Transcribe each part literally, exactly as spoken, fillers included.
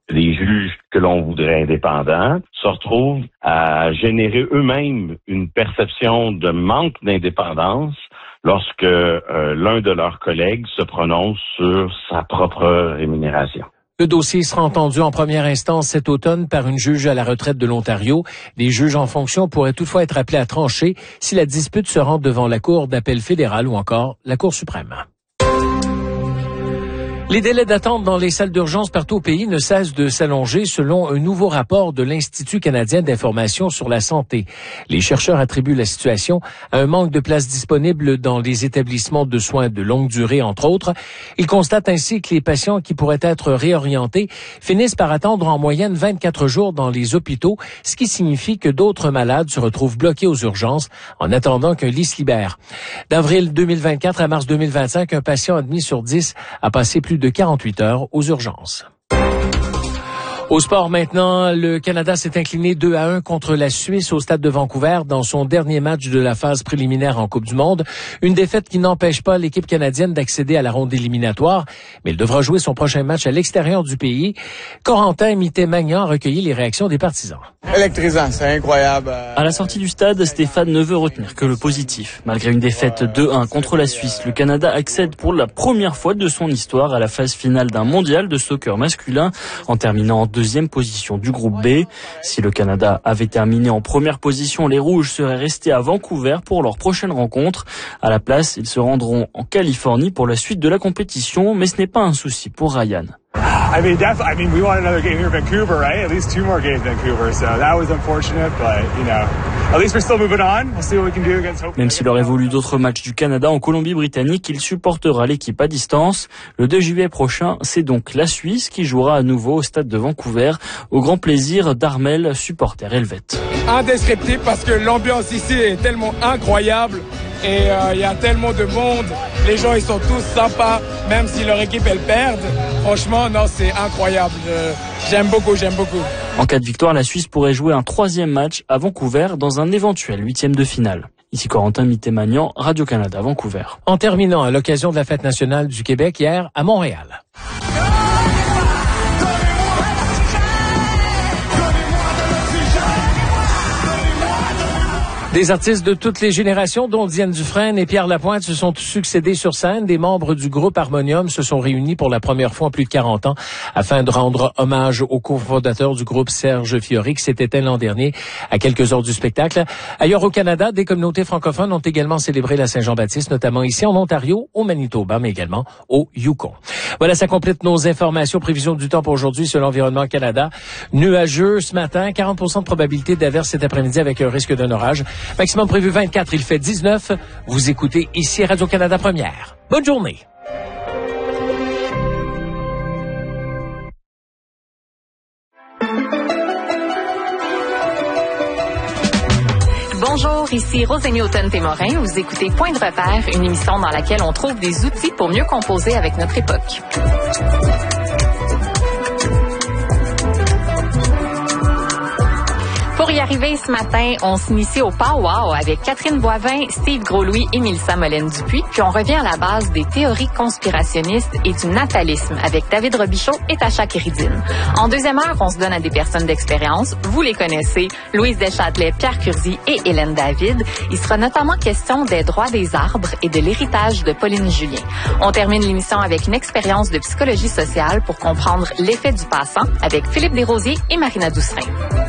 les juges que l'on voudrait indépendants se retrouvent à générer eux-mêmes une perception de manque d'indépendance lorsque euh, l'un de leurs collègues se prononce sur sa propre rémunération. Le dossier sera entendu en première instance cet automne par une juge à la retraite de l'Ontario. Les juges en fonction pourraient toutefois être appelés à trancher si la dispute se rend devant la Cour d'appel fédérale ou encore la Cour suprême. Les délais d'attente dans les salles d'urgence partout au pays ne cessent de s'allonger selon un nouveau rapport de l'Institut canadien d'information sur la santé. Les chercheurs attribuent la situation à un manque de places disponibles dans les établissements de soins de longue durée, entre autres. Ils constatent ainsi que les patients qui pourraient être réorientés finissent par attendre en moyenne vingt-quatre jours dans les hôpitaux, ce qui signifie que d'autres malades se retrouvent bloqués aux urgences en attendant qu'un lit se libère. D'avril deux mille vingt-quatre à mars deux mille vingt-cinq, un patient admis sur dix a passé plus de quarante-huit heures aux urgences. Au sport maintenant, le Canada s'est incliné deux à un contre la Suisse au stade de Vancouver dans son dernier match de la phase préliminaire en Coupe du Monde. Une défaite qui n'empêche pas l'équipe canadienne d'accéder à la ronde éliminatoire, mais elle devra jouer son prochain match à l'extérieur du pays. Corentin Mitté-Magnan a recueilli les réactions des partisans. Électrisant, c'est incroyable. À la sortie du stade, Stéphane ne veut retenir que le positif. Malgré une défaite deux un contre la Suisse, le Canada accède pour la première fois de son histoire à la phase finale d'un mondial de soccer masculin en terminant en deuxième position du groupe B. Si le Canada avait terminé en première position, les Rouges seraient restés à Vancouver pour leur prochaine rencontre. À la place, ils se rendront en Californie pour la suite de la compétition, mais ce n'est pas un souci pour Ryan. I mean, def- I mean, we want another game here in Vancouver, right? At least two more games in Vancouver. So that was unfortunate, but you know, at least we're still moving on. We'll see what we can do against Hope. Même s'il aurait voulu d'autres matchs du Canada en Colombie-Britannique, il supportera l'équipe à distance. Le deux juillet prochain, c'est donc la Suisse qui jouera à nouveau au stade de Vancouver, au grand plaisir d'Armel, supporter helvète. Indescriptible parce que l'ambiance ici est tellement incroyable et il euh, y a tellement de monde. Les gens, ils sont tous sympas, même si leur équipe, elle perd. Franchement, non, c'est incroyable. Euh, j'aime beaucoup, j'aime beaucoup. En cas de victoire, la Suisse pourrait jouer un troisième match à Vancouver dans un éventuel huitième de finale. Ici Corentin Mitté-Magnan, Radio-Canada, Vancouver. En terminant, à l'occasion de la Fête nationale du Québec hier à Montréal. Des artistes de toutes les générations, dont Diane Dufresne et Pierre Lapointe, se sont succédés sur scène. Des membres du groupe Harmonium se sont réunis pour la première fois en plus de quarante ans afin de rendre hommage au cofondateur du groupe, Serge Fiori, qui s'était l'an dernier à quelques heures du spectacle. Ailleurs au Canada, des communautés francophones ont également célébré la Saint-Jean-Baptiste, notamment ici en Ontario, au Manitoba, mais également au Yukon. Voilà, ça complète nos informations. Prévision du temps pour aujourd'hui sur l'Environnement Canada. Nuageux ce matin, quarante pour cent de probabilité d'averse cet après-midi avec un risque d'un orage. Maximum prévu vingt-quatre, il fait dix-neuf. Vous écoutez ici Radio-Canada Première. Bonne journée. Bonjour, ici Rosénie Automne-Témorin. Vous écoutez Point de repère, une émission dans laquelle on trouve des outils pour mieux composer avec notre époque. Pour y arriver ce matin, on s'initie au Pow-Wow avec Catherine Boivin, Steve Groslouis et Mélissa Molène-Dupuis. Puis on revient à la base des théories conspirationnistes et du natalisme avec David Robichaud et Tacha Kéridine. En deuxième heure, on se donne à des personnes d'expérience. Vous les connaissez, Louise Deschâtelet, Pierre Curzi et Hélène David. Il sera notamment question des droits des arbres et de l'héritage de Pauline Julien. On termine l'émission avec une expérience de psychologie sociale pour comprendre l'effet du passant avec Philippe Desrosiers et Marina Doucerin.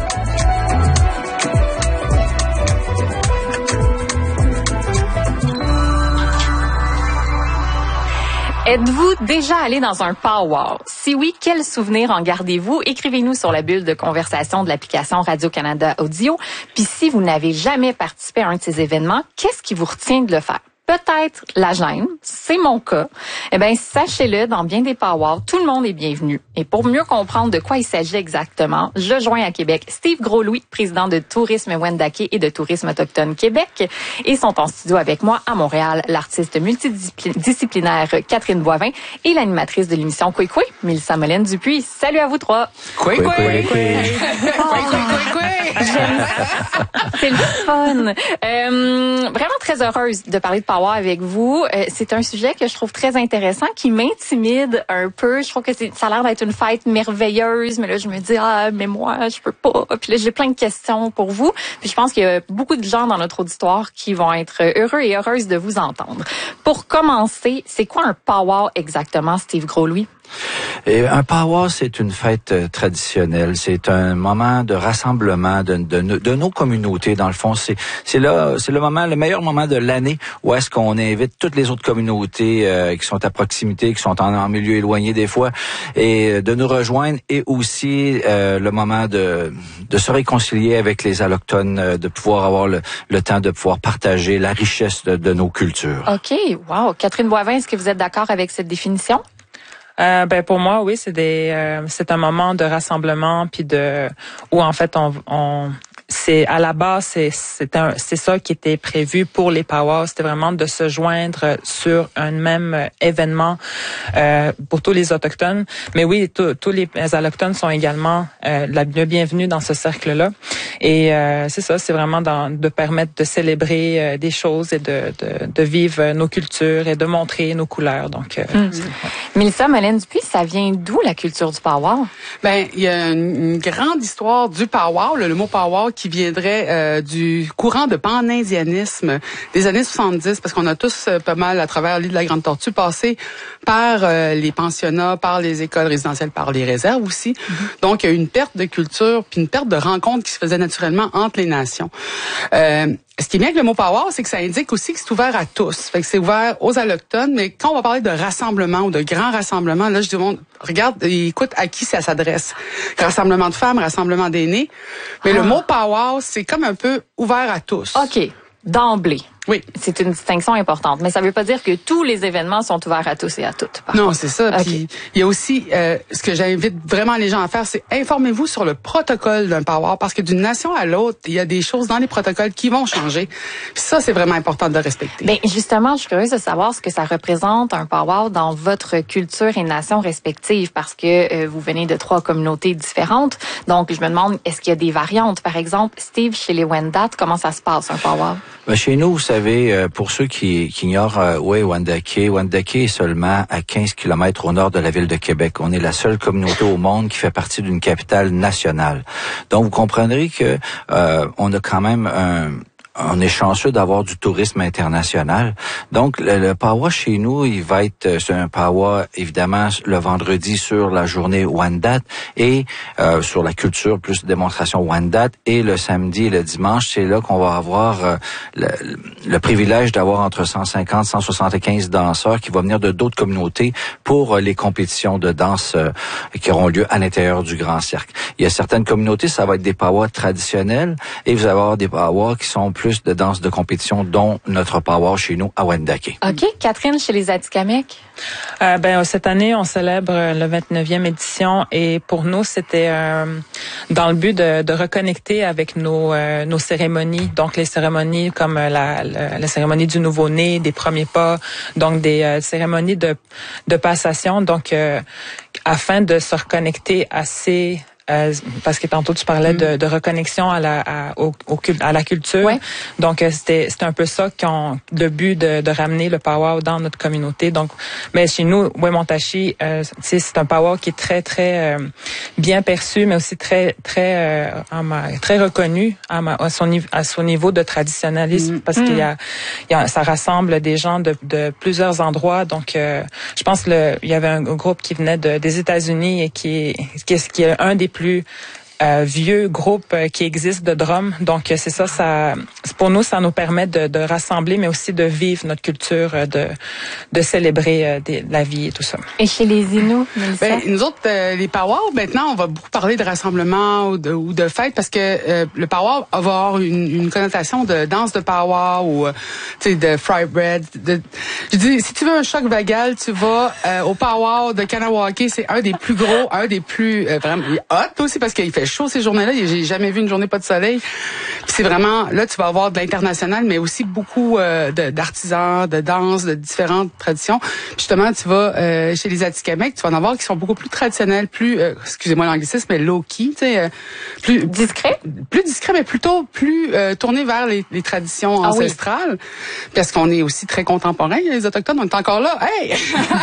Êtes-vous déjà allé dans un pow-wow? Si oui, quels souvenirs en gardez-vous? Écrivez-nous sur la bulle de conversation de l'application Radio-Canada Audio. Puis si vous n'avez jamais participé à un de ces événements, qu'est-ce qui vous retient de le faire? Peut-être la gêne, c'est mon cas. Eh bien, sachez-le, dans bien des pow-wow, tout le monde est bienvenu. Et pour mieux comprendre de quoi il s'agit exactement, je joins à Québec Steve Groslouis, président de Tourisme Wendake et de Tourisme Autochtone Québec. Et sont en studio avec moi à Montréal, l'artiste multidisciplinaire Catherine Boivin et l'animatrice de l'émission Coué Coué, Mélissa Molène-Dupuis. Salut à vous trois! Coué Coué! C'est le fun! Euh, vraiment très heureuse de parler de pow-wow powwow avec vous. Euh, c'est un sujet que je trouve très intéressant, qui m'intimide un peu. Je trouve que c'est, ça a l'air d'être une fête merveilleuse, mais là, je me dis, ah, mais moi, je peux pas. Puis là, j'ai plein de questions pour vous. Puis je pense qu'il y a beaucoup de gens dans notre auditoire qui vont être heureux et heureuses de vous entendre. Pour commencer, c'est quoi un powwow exactement, Steve Gros-Louis? Et un powwow, c'est une fête euh, traditionnelle. C'est un moment de rassemblement de, de, de nos communautés. Dans le fond, c'est c'est là, c'est le moment, le meilleur moment de l'année où est-ce qu'on invite toutes les autres communautés euh, qui sont à proximité, qui sont en, en milieu éloigné des fois, et de nous rejoindre. Et aussi euh, le moment de de se réconcilier avec les allochtones, euh, de pouvoir avoir le, le temps de pouvoir partager la richesse de, de nos cultures. Ok, wow. Catherine Boivin, est-ce que vous êtes d'accord avec cette définition? Euh, ben pour moi, oui, c'est des, euh, c'est un moment de rassemblement, puis de où en fait on, on c'est à la base c'est c'est un c'est ça qui était prévu pour les powwows, c'était vraiment de se joindre sur un même événement euh, pour tous les autochtones. Mais oui, tous les allochtones sont également euh, la bienvenue dans ce cercle-là. Et euh, c'est ça, c'est vraiment dans, de permettre de célébrer euh, des choses et de, de de vivre nos cultures et de montrer nos couleurs. Donc, euh, mmh. Mélissa Molène-Dupuis, ça vient d'où la culture du powwow? Ben, il y a une, une grande histoire du powwow, le, le mot powwow qui viendrait euh, du courant de pan-indianisme des années soixante-dix, parce qu'on a tous euh, pas mal à travers l'île de la Grande Tortue passé par euh, les pensionnats, par les écoles résidentielles, par les réserves aussi. Mm-hmm. Donc, il y a eu une perte de culture puis une perte de rencontres qui se faisait naturellement entre les nations. Euh, Ce qui est bien avec le mot powwow, c'est que ça indique aussi que c'est ouvert à tous. Fait que c'est ouvert aux allochtones, mais quand on va parler de rassemblement ou de grand rassemblement, là, je dis, bon, regarde, écoute à qui ça s'adresse. Rassemblement de femmes, rassemblement d'aînés. Mais ah. le mot powwow, c'est comme un peu ouvert à tous. OK. D'emblée. Oui. C'est une distinction importante. Mais ça ne veut pas dire que tous les événements sont ouverts à tous et à toutes. Non, c'est ça. Okay. Puis il y a aussi, euh, ce que j'invite vraiment les gens à faire, c'est informez-vous sur le protocole d'un powwow, parce que d'une nation à l'autre, il y a des choses dans les protocoles qui vont changer. Puis ça, c'est vraiment important de respecter. Bien, justement, je suis curieuse de savoir ce que ça représente un powwow dans votre culture et nation respective, parce que euh, vous venez de trois communautés différentes. Donc, je me demande, est-ce qu'il y a des variantes? Par exemple, Steve, chez les Wendat, comment ça se passe, un powwow? Ben, chez nous, vous savez, pour ceux qui, qui ignorent euh, où est Wendake, Wendake est seulement à quinze kilomètres au nord de la ville de Québec. On est la seule communauté au monde qui fait partie d'une capitale nationale. Donc, vous comprendrez que euh, on a quand même un... On est chanceux d'avoir du tourisme international. Donc, le, le powwow chez nous, il va être, c'est un powwow, évidemment, le vendredi sur la journée Wendat et euh, sur la culture, plus démonstration Wendat. Et le samedi et le dimanche, c'est là qu'on va avoir euh, le, le privilège d'avoir entre cent cinquante et cent soixante-quinze danseurs qui vont venir de d'autres communautés pour euh, les compétitions de danse euh, qui auront lieu à l'intérieur du Grand Cercle. Il y a certaines communautés, ça va être des powwows traditionnels et vous allez avoir des powwows qui sont plus de danse de compétition, dont notre powwow chez nous à Wendake. OK. Catherine, chez les Atikamekw? Euh, ben, cette année, on célèbre le vingt-neuvième édition et pour nous, c'était euh, dans le but de, de reconnecter avec nos, euh, nos cérémonies. Donc, les cérémonies comme la, la, la cérémonie du nouveau-né, des premiers pas, donc des euh, cérémonies de, de passation. Donc, euh, afin de se reconnecter à ces Euh, parce que tantôt tu parlais de, de reconnexion à la à, au, au, à la culture. Ouais. Donc euh, c'était c'était un peu ça qu'on le but de, de ramener le powwow dans notre communauté. Donc mais chez nous, Wemontachi, euh, c'est un powwow qui est très très euh, bien perçu, mais aussi très très euh, très reconnu à, à son à son niveau de traditionnalisme, mm. parce mm. qu'il y a, il y a ça rassemble des gens de, de plusieurs endroits. Donc euh, je pense le il y avait un groupe qui venait de, des États-Unis et qui qui est, qui est un des plus euh, vieux groupes euh, qui existent de drums. Donc c'est ça, ça pour nous, ça nous permet de, de rassembler, mais aussi de vivre notre culture, de de célébrer euh, des, la vie et tout ça. Et chez les Inuits, Mélissa? Ben, nous autres, euh, les powwows, maintenant, on va beaucoup parler de rassemblement ou de, ou de fête, parce que euh, le powwow va avoir une, une connotation de danse de powwow ou tu sais de fry bread. De, je dis, si tu veux un choc vagal, tu vas euh, au powwow de Kanawake. C'est un des plus gros, un des plus euh, vraiment hot aussi parce qu'il fait chaud ces journées-là. J'ai jamais vu une journée pas de soleil. Puis c'est vraiment, là, tu vas avoir de l'international, mais aussi beaucoup euh, de, d'artisans, de danse, de différentes traditions. Puis justement, tu vas euh, chez les Atikamekw, tu vas en avoir qui sont beaucoup plus traditionnels, plus, euh, excusez-moi l'anglicisme, mais low-key, tu sais, euh, plus discret, plus discret, mais plutôt plus euh, tourné vers les, les traditions ah, ancestrales. Oui. Parce qu'on est aussi très contemporains, les autochtones, on est encore là. Hey,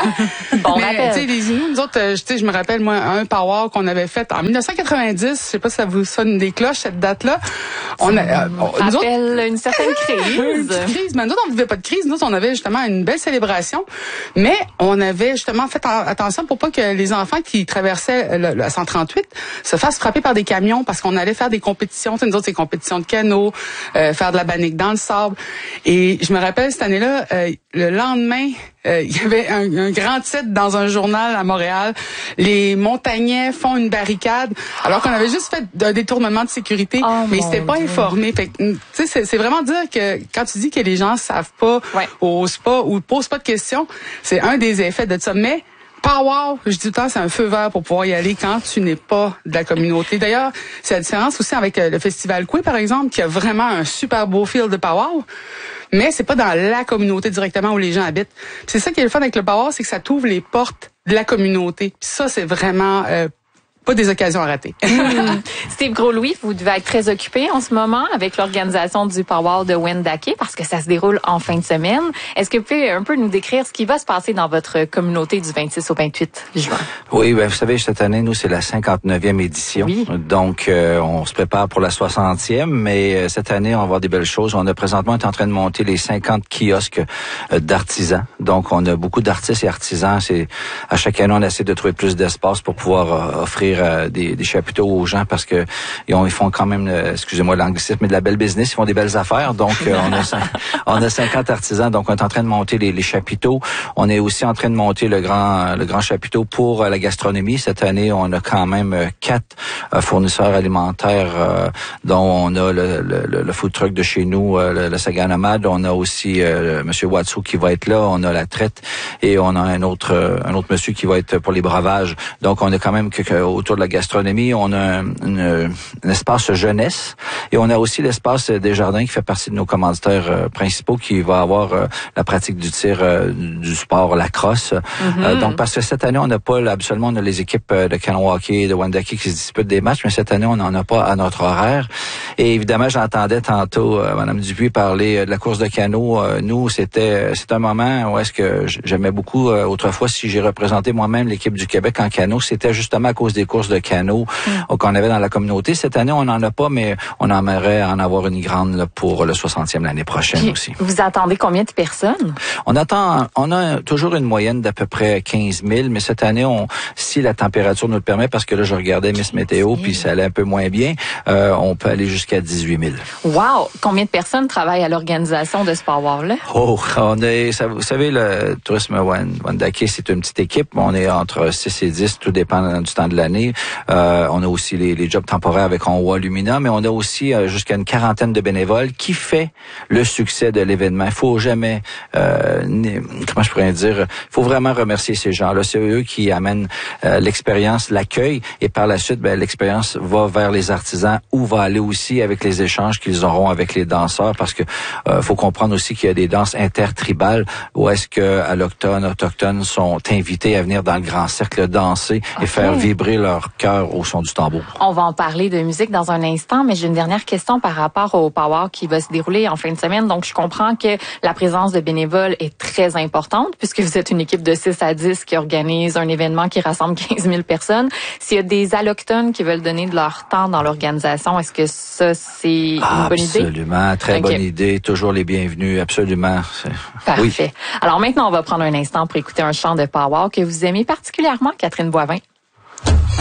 bon mais tu sais, les Inuits, nous autres, tu sais, je me rappelle moi un powwow qu'on avait fait en dix-neuf cent quatre-vingt-dix. Je sais pas si ça vous sonne des cloches cette date-là. On a, euh, on, nous rappelle autres, une certaine crise. Une petite crise. Mais nous autres, on vivait pas de crise. Nous autres, on avait justement une belle célébration. Mais on avait justement fait attention pour pas que les enfants qui traversaient le, le cent trente-huit se fassent frapper par des camions parce qu'on allait faire des compétitions. Tu sais, nous autres, c'est compétitions de canot, euh, faire de la bannique dans le sable. Et je me rappelle cette année-là, euh, le lendemain, euh, il y avait un, un grand titre dans un journal à Montréal. Les montagnais font une barricade, alors qu'on avait juste fait un détournement de sécurité, oh mais ils s'étaient pas informés. Fait que, tu sais, c'est, c'est vraiment dire que quand tu dis que les gens savent pas, ouais. osent pas ou posent pas de questions, c'est un des effets de ça. Mais powwow, je dis tout le temps, c'est un feu vert pour pouvoir y aller quand tu n'es pas de la communauté. D'ailleurs, c'est la différence aussi avec le festival Coué, par exemple, qui a vraiment un super beau feel de powwow. Mais c'est pas dans la communauté directement où les gens habitent. Puis c'est ça qui est le fun avec le powwow, c'est que ça t'ouvre les portes de la communauté. Puis ça, c'est vraiment euh, pas des occasions à rater. mmh. Steve Gros-Louis, vous devez être très occupé en ce moment avec l'organisation du powwow de Wendake parce que ça se déroule en fin de semaine. Est-ce que vous pouvez un peu nous décrire ce qui va se passer dans votre communauté du vingt-six au vingt-huit juin? Oui, ben vous savez, cette année, nous, c'est la cinquante-neuvième édition. Oui. Donc, euh, on se prépare pour la soixantième, mais euh, cette année, on va avoir des belles choses. On a présentement, on est en train de monter les cinquante kiosques euh, d'artisans. Donc, on a beaucoup d'artistes et artisans. C'est à chaque année, on essaie de trouver plus d'espace pour pouvoir euh, offrir euh, des, des chapiteaux aux gens parce que ils, ont, ils font quand même, euh, excusez-moi l'anglicisme, mais de la belle business. Ils font des belles affaires. Donc, euh, on, a, on a cinquante artisans. Donc, on est en train de monter les, les chapiteaux. On est aussi en train de monter le grand, le grand chapiteau pour euh, la gastronomie. Cette année, on a quand même euh, quatre euh, fournisseurs alimentaires, euh, dont on a le, le, le food truck de chez nous, euh, le, le Saga Nomade. On a aussi euh, Monsieur Watsu qui va être là. On a la traite et on a un autre, euh, un autre monsieur qui va être pour les breuvages. Donc, on a quand même que, que, autour de la gastronomie, on a un, une, un espace jeunesse et on a aussi l'espace des jardins qui fait partie de nos commanditaires euh, principaux qui va avoir euh, la pratique du tir, euh, du sport lacrosse. Mm-hmm. Euh, donc, parce que cette année, on n'a pas, là, absolument, on a les équipes de Kahnawake, de Wendake qui se disputent des matchs, mais cette année, on n'en a pas à notre horaire. Et évidemment, j'entendais tantôt euh, Mme Dupuis parler de la course de canot. Euh, nous, c'était c'est un moment où est-ce que j'aimais beaucoup, euh, autrefois, si j'ai représenté moi-même l'équipe du Québec en canot, c'était justement à cause des courses de canot mm. qu'on avait dans la communauté. Cette année, on n'en a pas, mais on aimerait en avoir une grande là, pour le soixantième l'année prochaine Puis, aussi. Vous attendez combien de personnes? On attend, on a toujours une moyenne d'à peu près quinze mille, mais cette année, on, si la température nous le permet, parce que là, je regardais Miss Météo, puis ça allait un peu moins bien, euh, on peut aller jusqu'à dix-huit mille. Wow! Combien de personnes travaillent à l'organisation de ce powwow-là? Oh, on est, ça, vous savez, le tourisme Wendake, c'est une petite équipe. On est entre six et dix, tout dépend du temps de l'année. Euh, on a aussi les, les jobs temporaires avec Onwa Lumina, mais on a aussi euh, jusqu'à une quarantaine de bénévoles qui fait le succès de l'événement. Il faut jamais, euh, comment je pourrais dire, il faut vraiment remercier ces gens-là. C'est eux qui amènent euh, l'expérience, l'accueil, et par la suite, ben, l'expérience va vers les artisans ou va aller aussi avec les échanges qu'ils auront avec les danseurs, parce que euh, faut comprendre aussi qu'il y a des danses intertribales où est-ce que allochtones, autochtones sont invités à venir dans le grand cercle danser okay. et faire vibrer leur cœur au son du tambour. On va en parler de musique dans un instant, mais j'ai une dernière question par rapport au powwow qui va se dérouler en fin de semaine. Donc, je comprends que la présence de bénévoles est très importante puisque vous êtes une équipe de six à dix qui organise un événement qui rassemble quinze mille personnes. S'il y a des allochtones qui veulent donner de leur temps dans l'organisation, est-ce que ça, c'est une ah, bonne idée? Absolument, très okay. bonne idée. Toujours les bienvenus, absolument. Parfait. Oui. Alors maintenant, on va prendre un instant pour écouter un chant de powwow que vous aimez particulièrement, Catherine Boivin.